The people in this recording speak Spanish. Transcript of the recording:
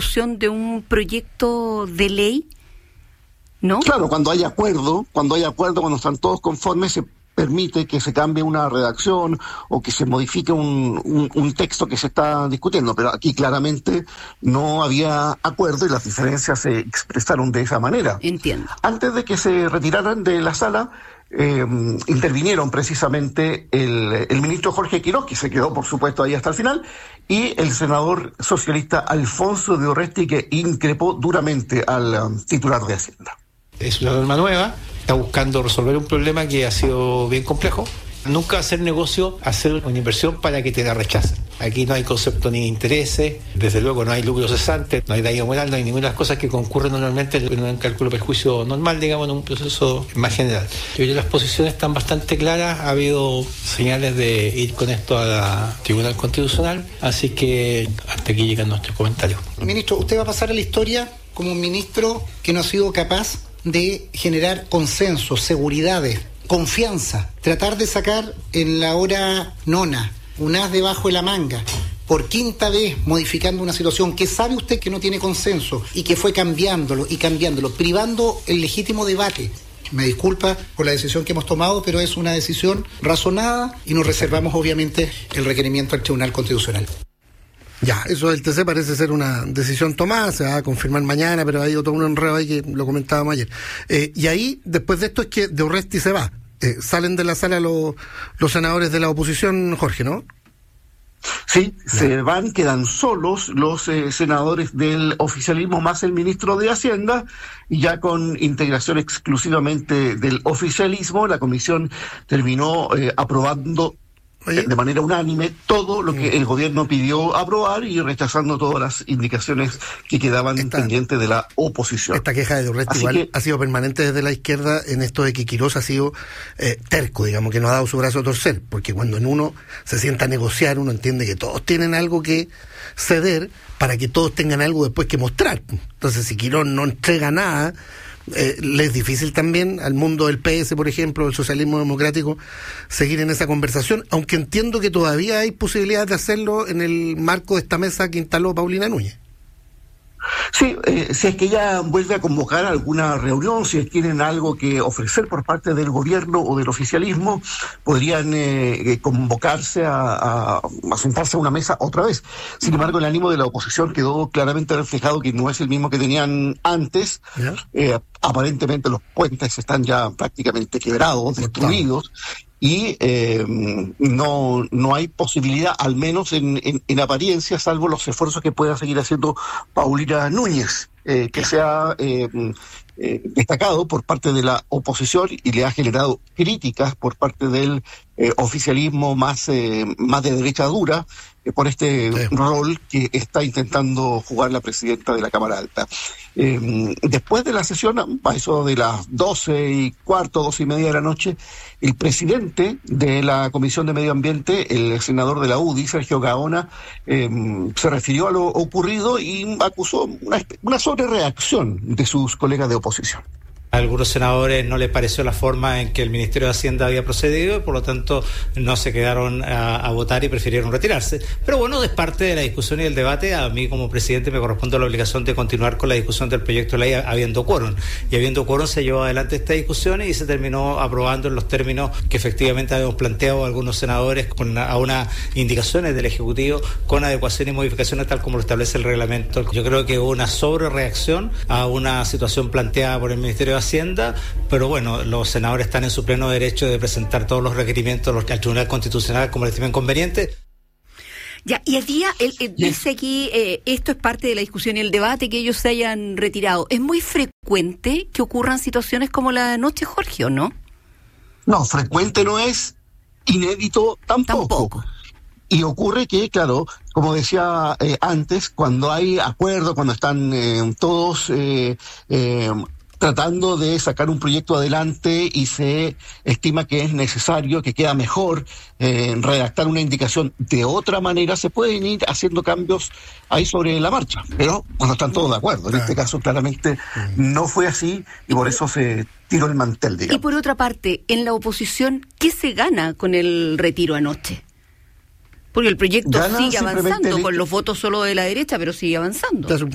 discusión de un proyecto de ley, ¿no? Claro, cuando hay acuerdo, cuando están todos conformes, se permite que se cambie una redacción o que se modifique un texto que se está discutiendo, pero aquí claramente no había acuerdo y las diferencias se expresaron de esa manera. Entiendo. Antes de que se retiraran de la sala, intervinieron precisamente el ministro Jorge Quiroz, que se quedó por supuesto ahí hasta el final, y el senador socialista Alfonso de Orresti, que increpó duramente al titular de Hacienda. Es una norma nueva, está buscando resolver un problema que ha sido bien complejo. Nunca hacer negocio, hacer una inversión para que te la rechacen. Aquí no hay concepto ni de intereses, desde luego no hay lucro cesante, no hay daño moral, no hay ninguna de las cosas que concurren normalmente en un cálculo de perjuicio normal, digamos, en un proceso más general. Yo creo que las posiciones están bastante claras, ha habido señales de ir con esto a la Tribunal Constitucional, así que hasta aquí llegan nuestros comentarios. Ministro, usted va a pasar a la historia como un ministro que no ha sido capaz de generar consenso, seguridades, confianza, tratar de sacar en la hora nona un as debajo de la manga, por quinta vez modificando una situación que sabe usted que no tiene consenso y que fue cambiándolo, privando el legítimo debate. Me disculpa por la decisión que hemos tomado, pero es una decisión razonada y nos reservamos obviamente el requerimiento al Tribunal Constitucional. Ya, eso del TC parece ser una decisión tomada, se va a confirmar mañana, pero ha ido todo un enredo ahí que lo comentábamos ayer. Y ahí, después de esto, es que de Orresti se va. Salen de la sala los senadores de la oposición, Jorge, ¿no? Sí, se van, quedan solos los senadores del oficialismo más el ministro de Hacienda, y ya con integración exclusivamente del oficialismo, la comisión terminó aprobando de manera unánime todo lo que el gobierno pidió aprobar y rechazando todas las indicaciones que quedaban pendientes de la oposición. Esta queja de Orresti igual ha sido permanente desde la izquierda en esto de que Quiroz ha sido terco, digamos, que no ha dado su brazo a torcer, porque cuando en uno se sienta a negociar, uno entiende que todos tienen algo que ceder para que todos tengan algo después que mostrar. Entonces, si Quiroz no entrega nada, le es difícil también al mundo del PS, por ejemplo, del socialismo democrático, seguir en esa conversación, aunque entiendo que todavía hay posibilidades de hacerlo en el marco de esta mesa que instaló Paulina Núñez. Sí, si es que ella vuelve a convocar alguna reunión, si tienen algo que ofrecer por parte del gobierno o del oficialismo, podrían convocarse a sentarse a una mesa otra vez. Sin embargo, el ánimo de la oposición quedó claramente reflejado que no es el mismo que tenían antes. Aparentemente los puentes están ya prácticamente quebrados, destruidos. Y no hay posibilidad, al menos en apariencia, salvo los esfuerzos que pueda seguir haciendo Paulina Núñez, que se ha destacado por parte de la oposición y le ha generado críticas por parte del oficialismo más de derecha dura, por este rol que está intentando jugar la presidenta de la Cámara Alta. Después de la sesión, a eso de las 12:15, 12:30 de la noche, el presidente de la Comisión de Medio Ambiente, el senador de la UDI, Sergio Gaona, se refirió a lo ocurrido y acusó una sobrereacción de sus colegas de oposición. A algunos senadores no les pareció la forma en que el Ministerio de Hacienda había procedido y por lo tanto no se quedaron a votar y prefirieron retirarse. Pero bueno, es parte de la discusión y el debate. A mí como presidente me corresponde la obligación de continuar con la discusión del proyecto de ley habiendo quórum. Y habiendo quórum se llevó adelante esta discusión y se terminó aprobando en los términos que efectivamente habíamos planteado algunos senadores a unas indicaciones del Ejecutivo con adecuaciones y modificaciones tal como lo establece el reglamento. Yo creo que hubo una sobrereacción a una situación planteada por el Ministerio de Hacienda, pero bueno, los senadores están en su pleno derecho de presentar todos los requerimientos al Tribunal Constitucional como le estimen conveniente. Ya, y el día, dice aquí, esto es parte de la discusión y el debate, que ellos se hayan retirado. ¿Es muy frecuente que ocurran situaciones como la de anoche, Jorge, o no? No, frecuente no es, inédito tampoco. Y ocurre que, claro, como decía antes, cuando hay acuerdo, cuando están todos tratando de sacar un proyecto adelante y se estima que es necesario, que queda mejor redactar una indicación de otra manera, se pueden ir haciendo cambios ahí sobre la marcha, pero cuando están todos de acuerdo. En este caso claramente no fue así y por eso se tiró el mantel, digamos. Y por otra parte, en la oposición, ¿qué se gana con el retiro anoche? Porque el proyecto sigue avanzando, con los votos solo de la derecha, pero sigue avanzando.